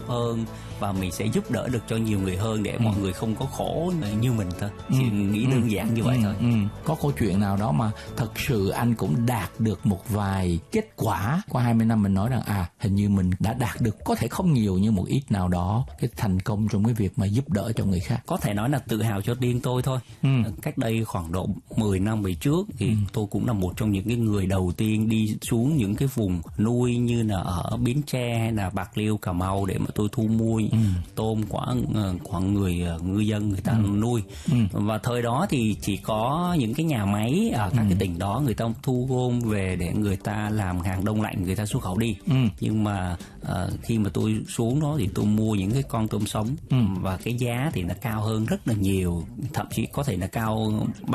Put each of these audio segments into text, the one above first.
hơn, và mình sẽ giúp đỡ được cho nhiều người hơn để mọi người không có khổ như mình thôi. Chỉ nghĩ đơn giản như vậy thôi. Có câu chuyện nào đó mà thật sự anh cũng đạt được một vài kết quả qua 20 năm, mình nói rằng hình như mình đã đạt được, có thể không nhiều nhưng một ít nào đó, cái thành công trong cái việc mà giúp đỡ cho người khác? Có thể nói là tự hào cho riêng tôi thôi. Cách đây khoảng độ 10 năm về trước thì tôi cũng là một trong những cái người đầu tiên đi xuống những cái vùng nuôi như là ở Bến Tre hay là Bạc Liêu, Cà Mau để mà tôi thu mua tôm của người ngư dân người ta nuôi. Và thời đó thì chỉ có những cái nhà máy ở các cái tỉnh đó người ta thu gom về để người ta làm hàng đông lạnh, người ta xuất khẩu đi. Nhưng mà khi mà tôi xuống đó thì tôi mua những cái con tôm sống và cái giá thì nó cao hơn rất là nhiều, thậm chí có thể là cao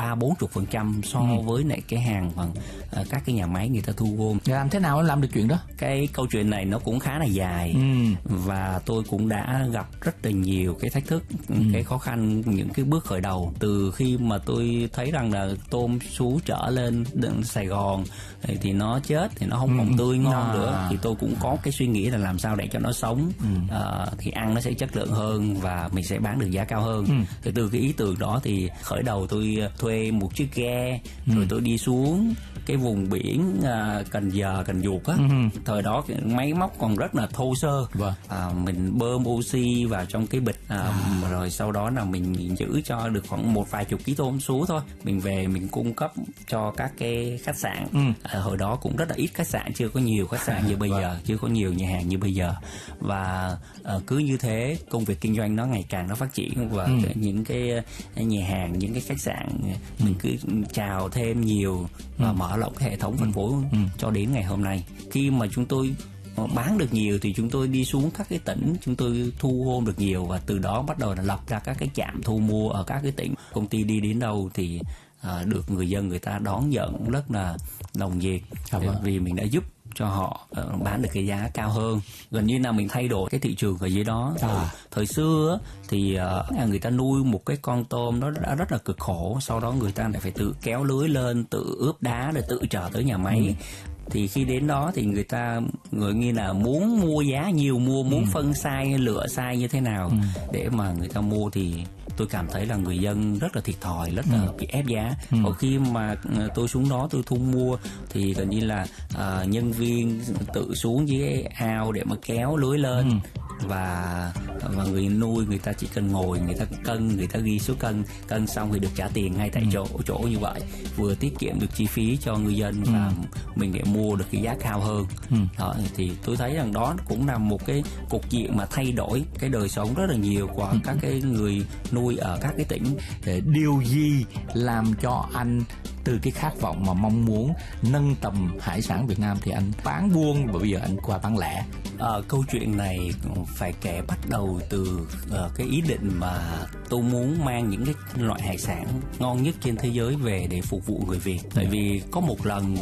30-40% so với lại cái hàng bằng các cái nhà máy người ta thu gom. Làm thế nào làm được chuyện đó? Cái câu chuyện này nó cũng khá là dài, và tôi cũng đã gặp rất là nhiều cái thách thức, cái khó khăn, những cái bước khởi đầu. Từ khi mà tôi thấy rằng là tôm sú trở lên Sài Gòn thì nó chết, thì nó không còn tươi ngon nữa, thì tôi cũng có cái suy nghĩ là làm sao để cho nó sống, thì ăn nó sẽ chất lượng hơn và mình sẽ bán được giá cao hơn. Thì từ cái ý tưởng đó thì khởi đầu tôi thuê một chiếc ghe, rồi tôi đi xuống cái vùng biển Cần Giờ, Cần Duộc á. Thời đó máy móc còn rất là thô sơ. Mình bơm oxy vào trong cái bịch, rồi sau đó là mình giữ cho được khoảng một vài chục ký tôm sú thôi. Mình về mình cung cấp cho các cái khách sạn. Hồi đó cũng rất là ít khách sạn, chưa có nhiều khách sạn như bây giờ, chưa có nhiều nhà hàng như bây giờ. Và cứ như thế công việc kinh doanh nó ngày càng nó phát triển, và những cái nhà hàng, những cái khách sạn mình cứ chào thêm nhiều và mở rộng cái hệ thống phân phối cho đến ngày hôm nay. Khi mà chúng tôi bán được nhiều thì chúng tôi đi xuống các cái tỉnh, chúng tôi thu gom được nhiều, và từ đó bắt đầu là lập ra các cái trạm thu mua ở các cái tỉnh. Công ty đi đến đâu thì được người dân người ta đón nhận rất là nồng nhiệt, vì mình đã giúp cho họ bán được cái giá cao hơn. Gần như là mình thay đổi cái thị trường ở dưới đó. Thời xưa thì người ta nuôi một cái con tôm nó đã rất là cực khổ, sau đó người ta lại phải tự kéo lưới lên, tự ướp đá để tự chở tới nhà máy. Thì khi đến đó thì người ta như là muốn mua giá nhiều, muốn phân size, lựa size như thế nào để mà người ta mua, thì tôi cảm thấy là người dân rất là thiệt thòi, rất là bị ép giá. Còn khi mà tôi xuống đó tôi thu mua thì gần như là nhân viên tự xuống dưới ao để mà kéo lưới lên, và người nuôi người ta chỉ cần ngồi, người ta cân, người ta ghi số cân xong thì được trả tiền ngay tại chỗ như vậy, vừa tiết kiệm được chi phí cho ngư dân và mình để mua được cái giá cao hơn. Đó, thì tôi thấy rằng đó cũng là một cái cục diện mà thay đổi cái đời sống rất là nhiều của các cái người nuôi ở các cái tỉnh. Điều gì làm cho anh từ cái khát vọng mà mong muốn nâng tầm hải sản Việt Nam thì anh bán buôn và bây giờ anh qua bán lẻ? Câu chuyện này phải kể bắt đầu từ cái ý định mà tôi muốn mang những cái loại hải sản ngon nhất trên thế giới về để phục vụ người Việt. Tại vì có một lần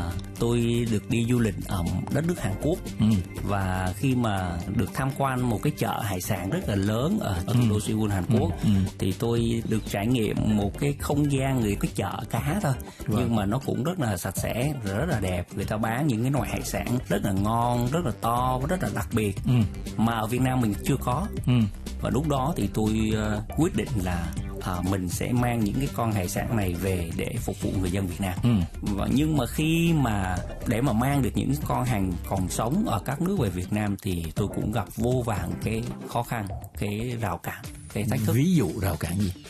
tôi được đi du lịch ở đất nước Hàn Quốc, và khi mà được tham quan một cái chợ hải sản rất là lớn ở thủ đô Seoul, Hàn Quốc, thì tôi được trải nghiệm một cái không gian người cái chợ cá thôi, nhưng mà nó cũng rất là sạch sẽ, rất là đẹp. Người ta bán những cái loại hải sản rất là ngon, rất là to và rất là đặc biệt mà ở Việt Nam mình chưa có. Và lúc đó thì tôi quyết định là mình sẽ mang những cái con hải sản này về để phục vụ người dân Việt Nam. Nhưng mà khi mà để mà mang được những con hàng còn sống ở các nước về Việt Nam thì tôi cũng gặp vô vàn cái khó khăn, cái rào cản, cái thách thức. Ví dụ rào cản gì?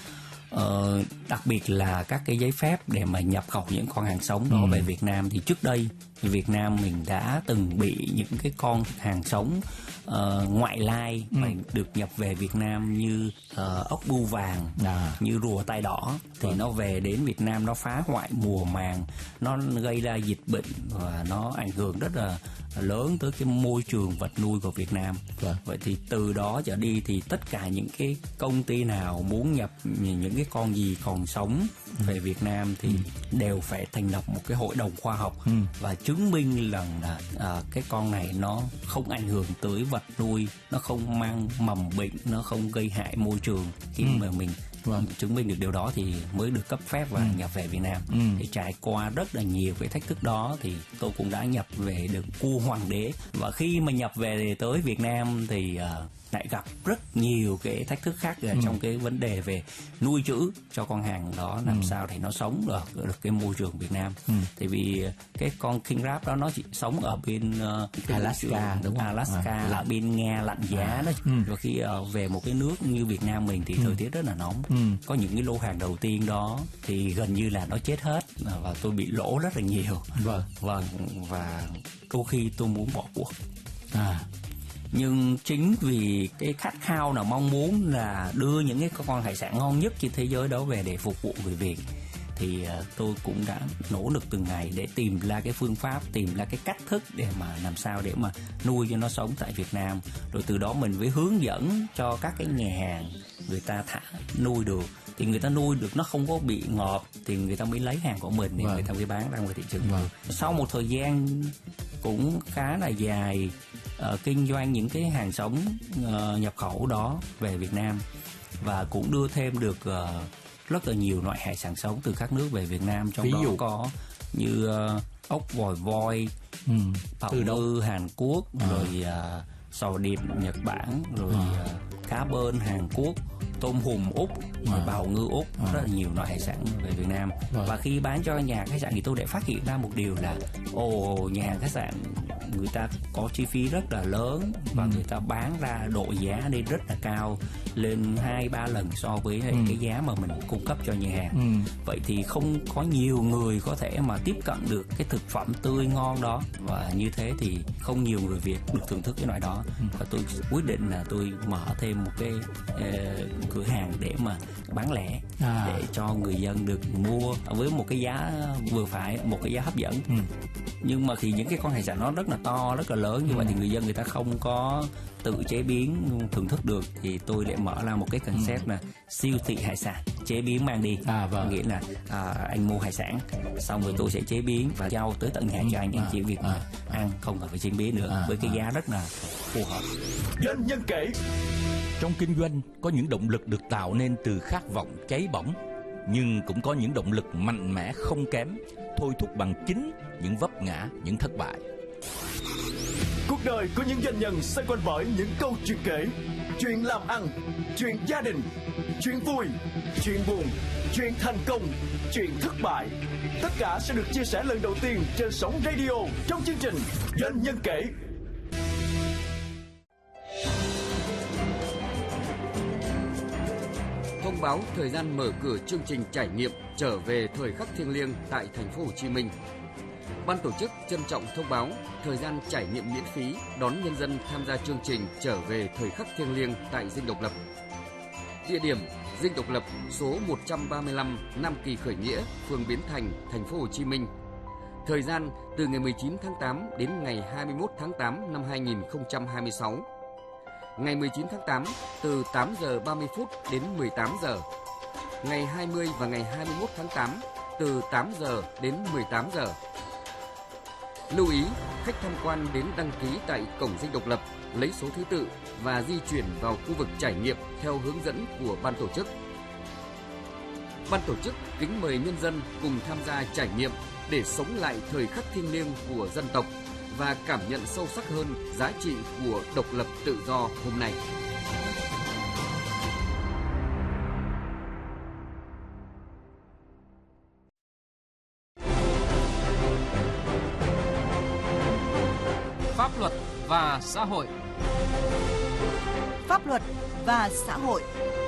Đặc biệt là các cái giấy phép để mà nhập khẩu những con hàng sống đó về Việt Nam. Thì trước đây Việt Nam mình đã từng bị những cái con hàng sống ngoại lai mà được nhập về Việt Nam như ốc bươu vàng, như rùa tai đỏ, thì nó về đến Việt Nam nó phá hoại mùa màng, nó gây ra dịch bệnh và nó ảnh hưởng rất là lớn tới cái môi trường vật nuôi của Việt Nam. Vậy thì từ đó trở đi thì tất cả những cái công ty nào muốn nhập những cái con gì còn sống về Việt Nam thì đều phải thành lập một cái hội đồng khoa học và chứng minh rằng là cái con này nó không ảnh hưởng tới vật nuôi, nó không mang mầm bệnh, nó không gây hại môi trường khi mà mình chứng minh được điều đó thì mới được cấp phép và nhập về Việt Nam. Thì trải qua rất là nhiều cái thách thức đó thì tôi cũng đã nhập về được cua hoàng đế. Và khi mà nhập về tới Việt Nam thì lại gặp rất nhiều cái thách thức khác trong cái vấn đề về nuôi trữ cho con hàng đó làm sao để nó sống được cái môi trường Việt Nam. Tại vì cái con king crab đó nó chỉ sống ở bên Alaska, đúng không? Alaska là bên Nga lạnh giá đó. Và khi về một cái nước như Việt Nam mình thì thời tiết rất là nóng. Có những cái lô hàng đầu tiên đó thì gần như là nó chết hết và tôi bị lỗ rất là nhiều. Và đôi khi tôi muốn bỏ cuộc. Nhưng chính vì cái khát khao là mong muốn là đưa những cái con hải sản ngon nhất trên thế giới đó về để phục vụ người Việt, thì tôi cũng đã nỗ lực từng ngày để tìm ra cái phương pháp, tìm ra cái cách thức để mà làm sao để mà nuôi cho nó sống tại Việt Nam. Rồi từ đó mình mới hướng dẫn cho các cái nhà hàng người ta nuôi được, thì người ta nuôi được nó không có bị ngọt thì người ta mới lấy hàng của mình để người ta mới bán ra ngoài thị trường. Sau một thời gian cũng khá là dài kinh doanh những cái hàng sống nhập khẩu đó về Việt Nam, và cũng đưa thêm được rất là nhiều loại hải sản sống từ các nước về Việt Nam, trong đó có như ốc vòi voi, bào ngư Hàn Quốc, rồi sò điệp Nhật Bản, rồi cá bơn Hàn Quốc, tôm hùm Úc, rồi bào ngư Úc, rất là nhiều loại hải sản về Việt Nam. Và khi bán cho nhà khách sạn thì tôi đã phát hiện ra một điều là nhà hàng khách sạn người ta có chi phí rất là lớn và người ta bán ra độ giá lên rất là cao, lên 2-3 lần so với cái giá mà mình cung cấp cho nhà hàng. Vậy thì không có nhiều người có thể mà tiếp cận được cái thực phẩm tươi ngon đó, và như thế thì không nhiều người Việt được thưởng thức cái loại đó. Và tôi quyết định là tôi mở thêm một cái cửa hàng để mà bán lẻ, để cho người dân được mua với một cái giá vừa phải, một cái giá hấp dẫn. Nhưng mà thì những cái con hải sản nó rất là to, rất là lớn như vậy thì người dân người ta không có tự chế biến thưởng thức được, thì tôi lại mở ra một cái concept là siêu thị hải sản chế biến mang đi. Nghĩa là anh mua hải sản xong rồi tôi sẽ chế biến và giao tới tận nhà cho anh chỉ việc ăn, không cần phải chế biến nữa, với cái giá rất là phù hợp. Doanh nhân kể. Trong kinh doanh có những động lực được tạo nên từ khát vọng cháy bỏng, nhưng cũng có những động lực mạnh mẽ không kém, thôi thúc bằng chính những vấp ngã, những thất bại. Cuộc đời của những doanh nhân xoay quanh bởi những câu chuyện kể, chuyện làm ăn, chuyện gia đình, chuyện vui, chuyện buồn, chuyện thành công, chuyện thất bại. Tất cả sẽ được chia sẻ lần đầu tiên trên sóng radio trong chương trình Doanh nhân kể. Thông báo thời gian mở cửa chương trình trải nghiệm trở về thời khắc thiêng liêng tại thành phố Hồ Chí Minh. Ban tổ chức trân trọng thông báo thời gian trải nghiệm miễn phí đón nhân dân tham gia chương trình trở về thời khắc thiêng liêng tại Dinh Độc Lập. Địa điểm: Dinh Độc Lập, số 135, Nam Kỳ Khởi Nghĩa, phường Biến Thành, thành phố Hồ Chí Minh. Thời gian từ ngày 19 tháng 8 đến ngày 21 tháng 8 năm 2026. Ngày 19 tháng 8 từ 8 giờ 30 phút đến 18 giờ. Ngày 20 và ngày 21 tháng 8 từ 8 giờ đến 18 giờ. Lưu ý, khách tham quan đến đăng ký tại cổng Dinh Độc Lập, lấy số thứ tự và di chuyển vào khu vực trải nghiệm theo hướng dẫn của ban tổ chức. Ban tổ chức kính mời nhân dân cùng tham gia trải nghiệm để sống lại thời khắc thiêng liêng của dân tộc và cảm nhận sâu sắc hơn giá trị của độc lập tự do hôm nay. Pháp luật và xã hội. Pháp luật và xã hội.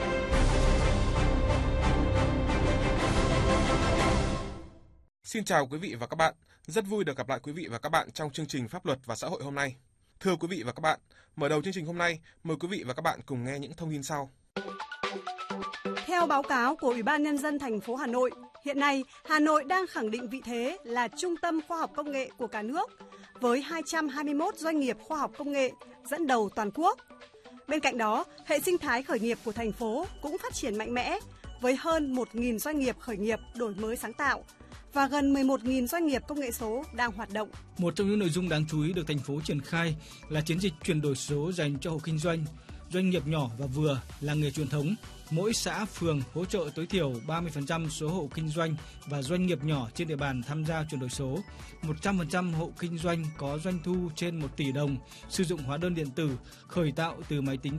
Xin chào quý vị và các bạn. Rất vui được gặp lại quý vị và các bạn trong chương trình Pháp luật và xã hội hôm nay. Thưa quý vị và các bạn, mở đầu chương trình hôm nay, mời quý vị và các bạn cùng nghe những thông tin sau. Theo báo cáo của Ủy ban Nhân dân thành phố Hà Nội, hiện nay Hà Nội đang khẳng định vị thế là trung tâm khoa học công nghệ của cả nước, với 221 doanh nghiệp khoa học công nghệ dẫn đầu toàn quốc. Bên cạnh đó, hệ sinh thái khởi nghiệp của thành phố cũng phát triển mạnh mẽ, với hơn 1.000 doanh nghiệp khởi nghiệp đổi mới sáng tạo và gần 11.000 doanh nghiệp công nghệ số đang hoạt động. Một trong những nội dung đáng chú ý được thành phố triển khai là chiến dịch chuyển đổi số dành cho hộ kinh doanh. doanh nghiệp nhỏ và vừa, làng nghề truyền thống. Mỗi xã, phường hỗ trợ tối thiểu 30% số hộ kinh doanh và doanh nghiệp nhỏ trên địa bàn tham gia chuyển đổi số. 100% hộ kinh doanh có doanh thu trên 1 tỷ đồng sử dụng hóa đơn điện tử khởi tạo từ máy tính